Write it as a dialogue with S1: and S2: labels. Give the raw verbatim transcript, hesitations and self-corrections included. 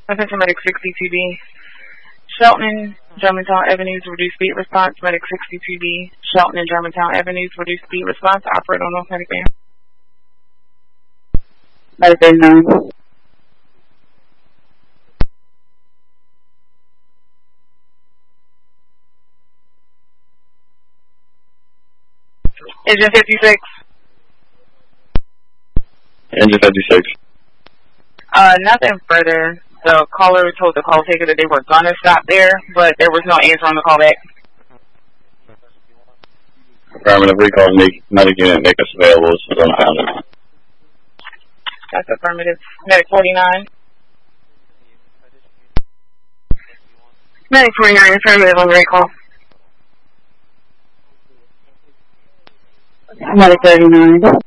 S1: Attention Medic sixty-two B. Shelton, Germantown Avenues, reduced speed response. Medic sixty-two B. Shelton and Germantown Avenues, reduced speed response. Operate on North Medic Band.
S2: Medic thirty-nine.
S1: Engine fifty-six.
S3: Engine fifty-six.
S1: Uh, nothing further. The caller told the call taker that they were gonna stop there, but there was no answer on the call back.
S3: Affirmative, recall Nick, medic unit, make us available as soon as unfounded.
S1: That's affirmative. Medic forty-nine. Medic forty-nine, affirmative on the recall.
S2: Medic thirty-nine.